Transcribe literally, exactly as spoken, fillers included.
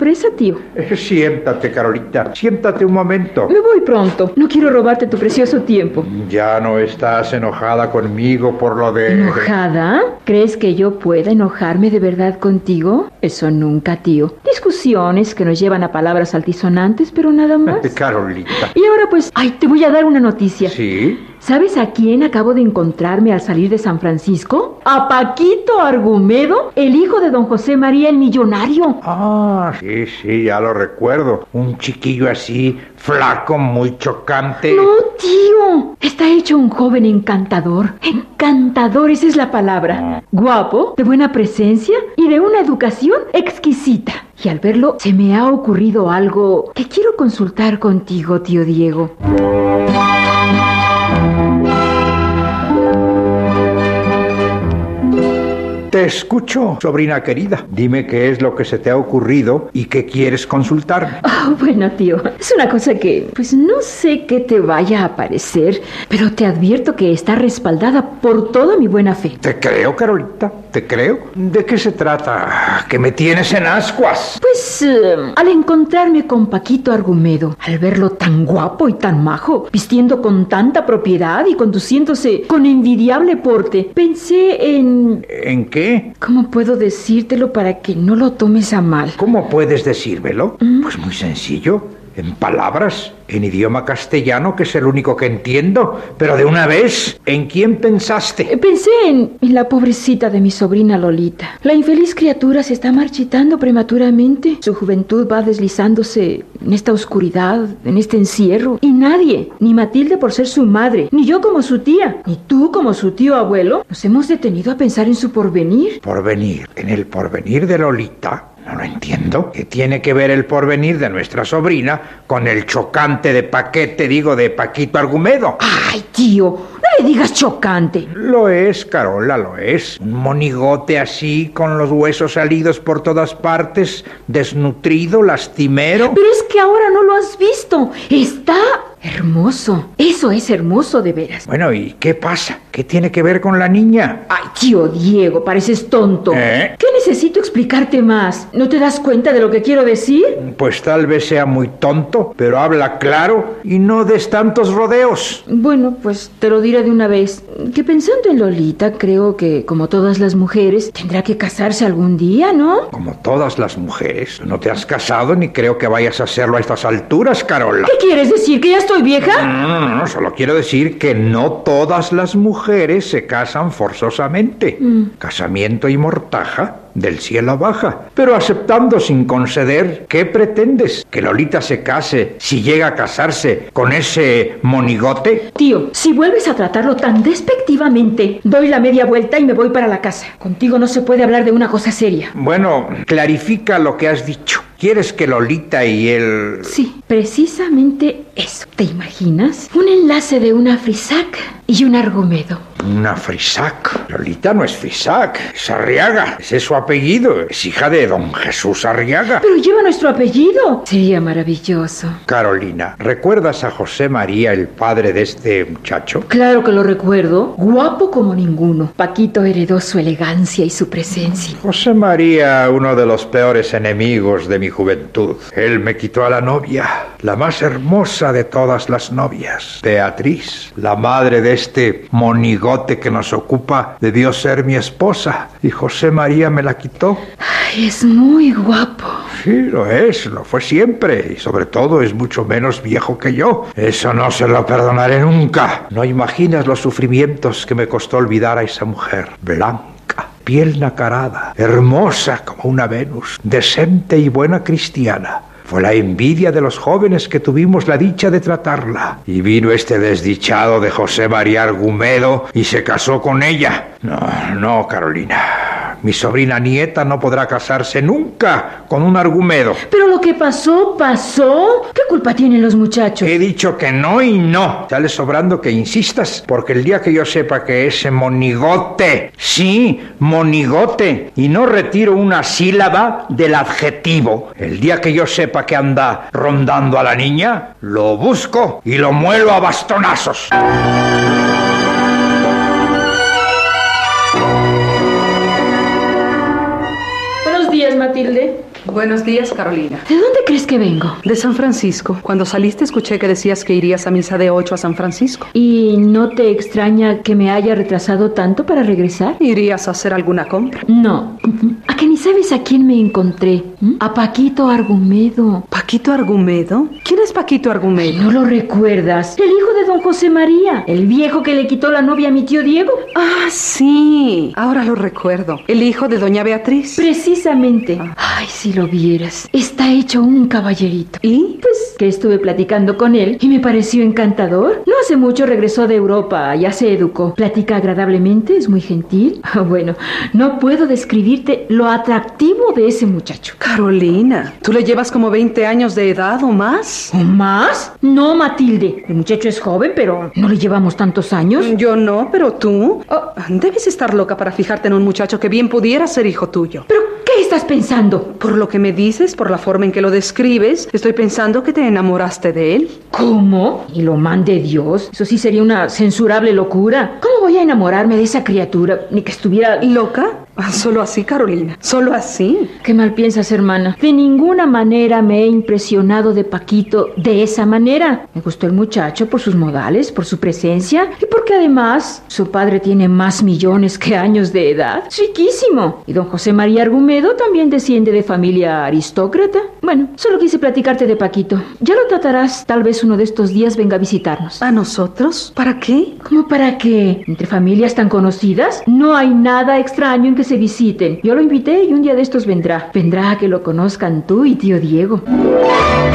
sorpresa, tío. Eh, siéntate, Carolita. Siéntate un momento. Me voy pronto. No quiero robarte tu precioso tiempo. Ya no estás enojada conmigo por lo de... ¿Enojada? ¿Crees que yo pueda enojarme de verdad contigo? Eso nunca, tío. Discusiones que nos llevan a palabras altisonantes, pero nada más. Carolita. Y ahora pues, ay, te voy a dar una noticia. ¿Sí? ¿Sabes a quién acabo de encontrarme al salir de San Francisco? A Paquito Argumedo, el hijo de don José María el millonario. Ah, sí, sí, ya lo recuerdo. Un chiquillo así, flaco, muy chocante. No, tío. Está hecho un joven encantador. Encantador, esa es la palabra. Guapo, de buena presencia y de una educación exquisita. Y al verlo, se me ha ocurrido algo que quiero consultar contigo, tío Diego. Te escucho, sobrina querida. Dime qué es lo que se te ha ocurrido y qué quieres consultarme. Oh, bueno, tío, es una cosa que, pues no sé qué te vaya a parecer, pero te advierto que está respaldada por toda mi buena fe. Te creo, Carolita, te creo. ¿De qué se trata? ¿Que me tienes en ascuas? Pues, eh, al encontrarme con Paquito Argumedo, al verlo tan guapo y tan majo, vistiendo con tanta propiedad y conduciéndose con envidiable porte, pensé en... ¿En qué? ¿Cómo puedo decírtelo para que no lo tomes a mal? ¿Cómo puedes decírmelo? ¿Mm? Pues muy sencillo. En palabras, en idioma castellano, que es el único que entiendo. Pero de una vez, ¿en quién pensaste? Pensé en, en la pobrecita de mi sobrina Lolita. La infeliz criatura se está marchitando prematuramente. Su juventud va deslizándose en esta oscuridad, en este encierro. Y nadie, ni Matilde por ser su madre, ni yo como su tía, ni tú como su tío abuelo, nos hemos detenido a pensar en su porvenir. ¿Porvenir? ¿En el porvenir de Lolita? No lo entiendo. ¿Qué tiene que ver el porvenir de nuestra sobrina con el chocante de paquete, digo, de Paquito Argumedo? ¡Ay, tío! No le digas chocante. Lo es, Carola, lo es. Un monigote así, con los huesos salidos por todas partes, desnutrido, lastimero. Pero es que ahora no lo has visto. Está... hermoso. Eso es hermoso de veras. Bueno, ¿y qué pasa? ¿Qué tiene que ver con la niña? Ay, tío Diego, pareces tonto. ¿Eh? ¿Qué necesito explicarte más? ¿No te das cuenta de lo que quiero decir? Pues tal vez sea muy tonto, pero habla claro y no des tantos rodeos. Bueno, pues te lo diré de una vez. Que pensando en Lolita, creo que, como todas las mujeres, tendrá que casarse algún día, ¿no? Como todas las mujeres. No te has casado ni creo que vayas a hacerlo a estas alturas, Carola. ¿Qué quieres decir? ¿Que ya estoy vieja? No, no, no, no, solo quiero decir que no todas las mujeres se casan forzosamente. Mm. Casamiento y mortaja del cielo baja. Pero aceptando sin conceder, ¿qué pretendes? ¿Que Lolita se case, si llega a casarse, con ese monigote? Tío, si vuelves a tratarlo tan despectivamente, doy la media vuelta y me voy para la casa. Contigo no se puede hablar de una cosa seria. Bueno, clarifica lo que has dicho. ¿Quieres que Lolita y él...? Sí, precisamente eso. ¿Te imaginas? Un enlace de una Frisac y un Argumedo. ¿Una Frisac? Lolita no es Frisac, es Arriaga. Ese es su apellido. Es hija de don Jesús Arriaga. Pero lleva nuestro apellido. Sería maravilloso. Carolina, ¿recuerdas a José María, el padre de este muchacho? Claro que lo recuerdo. Guapo como ninguno. Paquito heredó su elegancia y su presencia. José María, uno de los peores enemigos de mi juventud. Él me quitó a la novia, la más hermosa de todas las novias. Beatriz, la madre de este monigote que nos ocupa, debió ser mi esposa. Y José María me la quitó. Ay, es muy guapo. Sí, lo es, lo fue siempre. Y sobre todo es mucho menos viejo que yo. Eso no se lo perdonaré nunca. No imaginas los sufrimientos que me costó olvidar a esa mujer blanca, piel nacarada, hermosa como una Venus, decente y buena cristiana. Fue la envidia de los jóvenes que tuvimos la dicha de tratarla. Y vino este desdichado de José María Argumedo y se casó con ella. No, no, Carolina. Mi sobrina nieta no podrá casarse nunca con un Argumedo. Pero lo que pasó, pasó. ¿Qué culpa tienen los muchachos? He dicho que no y no. Sale sobrando que insistas, porque el día que yo sepa que ese monigote, sí, monigote, y no retiro una sílaba del adjetivo, el día que yo sepa que anda rondando a la niña, lo busco y lo muelo a bastonazos. Buenos días, Matilde. Buenos días, Carolina. ¿De dónde crees que vengo? De San Francisco. Cuando saliste escuché que decías que irías a misa de ocho a San Francisco. ¿Y no te extraña que me haya retrasado tanto para regresar? ¿Irías a hacer alguna compra? No. ¿A que ni sabes a quién me encontré? ¿Mm? A Paquito Argumedo. ¿Paquito Argumedo? ¿Quién es Paquito Argumedo? ¿No lo recuerdas? El hijo de don José María, el viejo que le quitó la novia a mi tío Diego. Ah, sí. Ahora lo recuerdo. El hijo de doña Beatriz. Precisamente. Ay, si lo vieras. Está hecho un caballerito. ¿Y? Pues que estuve platicando con él y me pareció encantador. No hace mucho regresó de Europa, ya se educó. Platica agradablemente, es muy gentil. Bueno, no puedo describirte lo atractivo de ese muchacho. Carolina, ¿tú le llevas como veinte años de edad o más? ¿O más? No, Matilde. El muchacho es joven, pero no le llevamos tantos años. Yo no, pero tú. Oh, debes estar loca para fijarte en un muchacho que bien pudiera ser hijo tuyo. ¿Pero qué estás pensando? Por lo que me dices, por la forma en que lo describes, estoy pensando que te enamoraste de él. ¿Cómo? ¿Y lo mande Dios? Eso sí sería una censurable locura. ¿Cómo voy a enamorarme de esa criatura? Ni que estuviera... ¿Loca? Solo así, Carolina. Solo así. ¿Qué mal piensas, hermana? De ninguna manera me he impresionado de Paquito de esa manera. Me gustó el muchacho por sus modales, por su presencia y porque además su padre tiene más millones que años de edad. Es riquísimo. Y don José María Argumedo también desciende de familia aristócrata. Bueno, solo quise platicarte de Paquito. Ya lo tratarás. Tal vez uno de estos días venga a visitarnos. ¿A nosotros? ¿Para qué? ¿Cómo para qué? Entre familias tan conocidas no hay nada extraño en que se visiten. Yo lo invité y un día de estos vendrá. Vendrá a que lo conozcan tú y tío Diego.